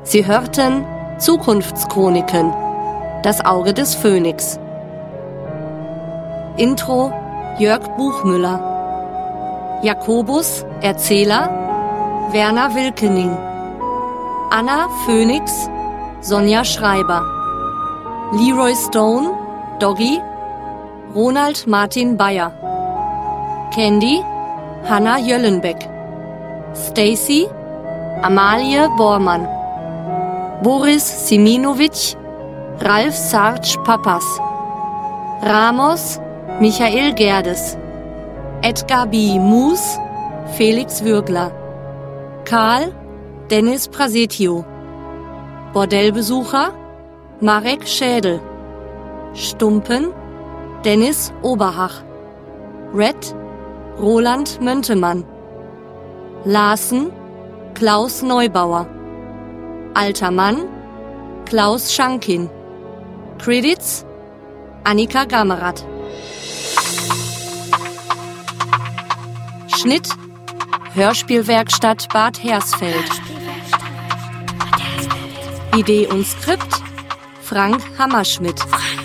Sie hörten Zukunftschroniken, das Auge des Phönix. Intro Jörg Buchmüller. Jakobus, Erzähler, Werner Wilkening. Anna Phönix, Sonja Schreiber. Leroy Stone, Doggy, Ronald Martin Bayer. Candy, Hanna Jöllenbeck. Stacy, Amalie Bormann. Boris Siminovic, Ralf Sarge Papas. Ramos, Michael Gerdes. Edgar B. Moos, Felix Würgler. Karl, Dennis Prasetio. Bordellbesucher, Marek Schädel. Stumpen, Dennis Oberhach. Red, Roland Möntemann. Larsen, Klaus Neubauer. Alter Mann, Klaus Schankin. Credits, Annika Gammerath. Schnitt, Hörspielwerkstatt Bad Hersfeld. Idee und Skript, Frank Hammerschmidt.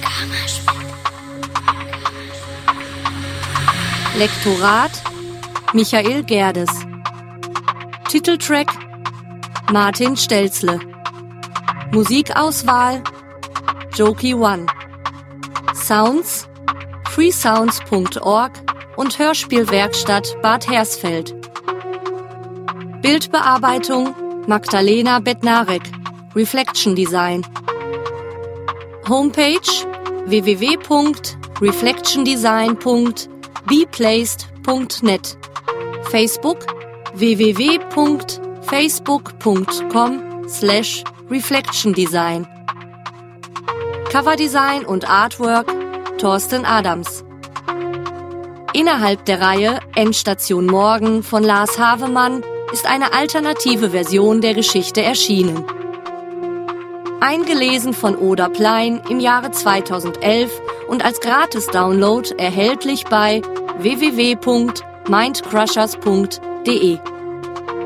Lektorat, Michael Gerdes. Titeltrack, Martin Stelzle. Musikauswahl, Jokey One. Sounds, freesounds.org und Hörspielwerkstatt Bad Hersfeld. Bildbearbeitung, Magdalena Bednarek, Reflection Design. Homepage www.reflectiondesign.beplaced.net. Facebook www.facebook.com/reflectiondesign. Coverdesign und Artwork Thorsten Adams. Innerhalb der Reihe Endstation Morgen von Lars Havemann ist eine alternative Version der Geschichte erschienen. Eingelesen von Oda Plein im Jahre 2011 und als Gratis-Download erhältlich bei www.mindcrushers.de.